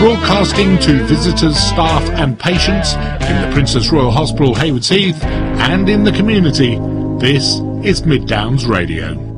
Broadcasting to visitors, staff and patients in the Princess Royal Hospital, Haywards Heath, and in the community, this is Mid Downs Radio.